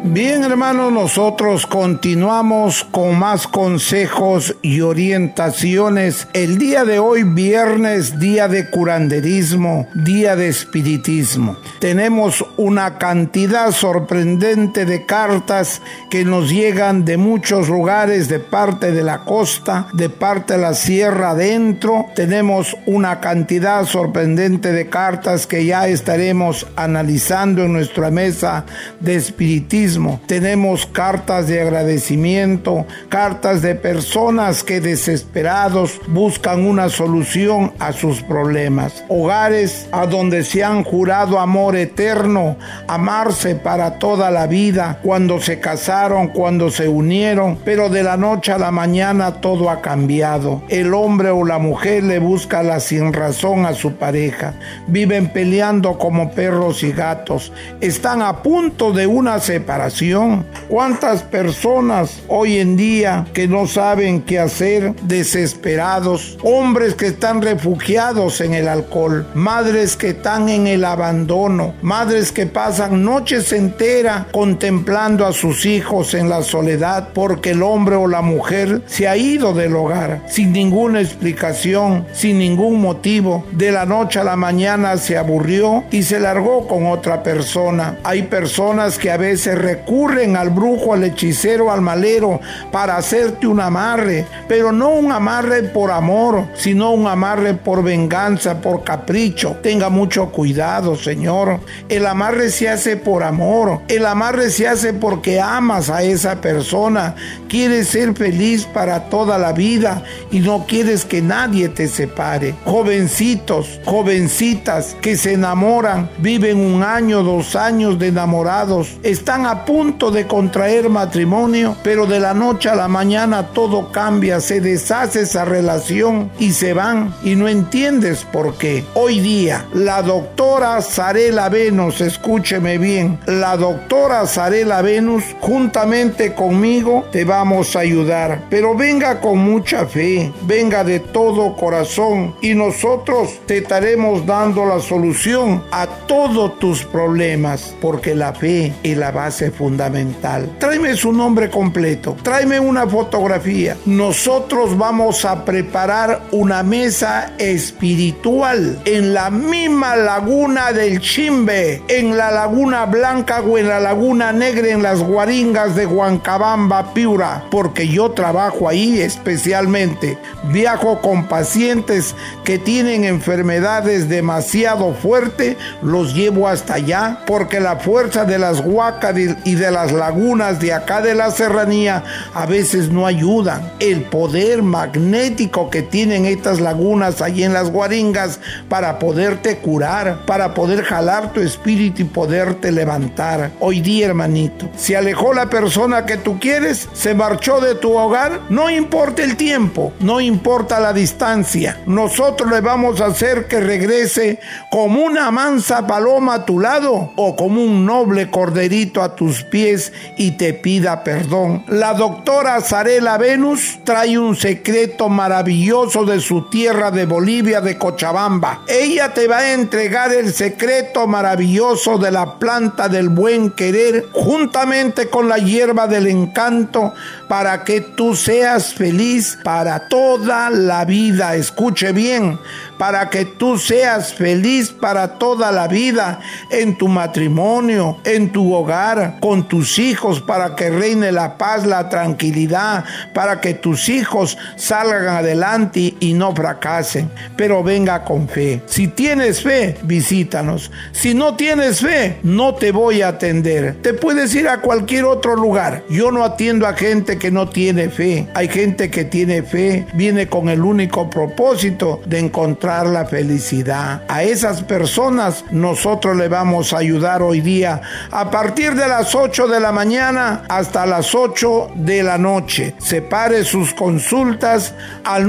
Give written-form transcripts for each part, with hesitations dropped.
Bien, hermanos, nosotros continuamos con más consejos y orientaciones. El día de hoy, viernes, día de curanderismo, día de espiritismo. Tenemos una cantidad sorprendente de cartas que nos llegan de muchos lugares, de parte de la costa, de parte de la sierra adentro. Tenemos una cantidad sorprendente de cartas que ya estaremos analizando en nuestra mesa de espiritismo. Tenemos cartas de agradecimiento, cartas de personas que desesperados buscan una solución a sus problemas. Hogares a donde se han jurado amor eterno, amarse para toda la vida, cuando se casaron, cuando se unieron, pero de la noche a la mañana todo ha cambiado. El hombre o la mujer le busca la sinrazón a su pareja. Viven peleando como perros y gatos. Están a punto de una separación. ¿Cuántas personas hoy en día que no saben qué hacer, desesperados? Hombres que están refugiados en el alcohol, madres que están en el abandono, madres que pasan noches enteras contemplando a sus hijos en la soledad porque el hombre o la mujer se ha ido del hogar sin ninguna explicación, sin ningún motivo. De la noche a la mañana se aburrió y se largó con otra persona. Hay personas que a veces recurren al brujo, al hechicero, al malero para hacerte un amarre, pero no un amarre por amor, sino un amarre por venganza, por capricho. Tenga mucho cuidado, Señor. El amarre se hace por amor, el amarre se hace porque amas a esa persona, quieres ser feliz para toda la vida y no quieres que nadie te separe. Jovencitos, jovencitas que se enamoran, viven 1 año, 2 años de enamorados, están a punto de contraer matrimonio, pero de la noche a la mañana todo cambia, se deshace esa relación y se van y no entiendes por qué. Hoy día, la doctora Zarela Venus, escúcheme bien, la doctora Zarela Venus, juntamente conmigo, te vamos a ayudar, pero venga con mucha fe, venga de todo corazón y nosotros te estaremos dando la solución a todos tus problemas, porque la fe es la base fundamental. Tráeme su nombre completo, tráeme una fotografía. Nosotros vamos a preparar una mesa espiritual en la misma laguna del Chimbe, en la Laguna Blanca o en la Laguna Negra, en las Guaringas de Huancabamba, Piura, porque yo trabajo ahí especialmente. Viajo con pacientes que tienen enfermedades demasiado fuertes, los llevo hasta allá, porque la fuerza de las huacas y de las lagunas de acá de la serranía a veces no ayudan. El poder magnético que tienen estas lagunas allí en las Guaringas para poderte curar, para poder jalar tu espíritu y poderte levantar. Hoy día, hermanito, se alejó la persona que tú quieres, se marchó de tu hogar, no importa el tiempo, no importa la distancia, nosotros le vamos a hacer que regrese como una mansa paloma a tu lado o como un noble corderito a tus pies y te pida perdón. La doctora Zarela Venus trae un secreto maravilloso de su tierra de Bolivia, de Cochabamba. Ella te va a entregar el secreto maravilloso de la planta del buen querer juntamente con la hierba del encanto para que tú seas feliz para toda la vida. Escuche bien, para que tú seas feliz para toda la vida en tu matrimonio, en tu hogar, con tus hijos, para que reine la paz, la tranquilidad, para que tus hijos salgan adelante y no fracasen. Pero venga con fe. Si tienes fe, visítanos. Si no tienes fe, no te voy a atender. Te puedes ir a cualquier otro lugar. Yo no atiendo a gente que no tiene fe. Hay gente que tiene fe, viene con el único propósito de encontrar la felicidad. A esas personas nosotros le vamos a ayudar hoy día a partir de las 8 de la mañana hasta las 8 de la noche. Separe sus consultas al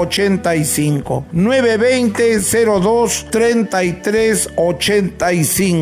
920-02-33-85. 920-02-33-85.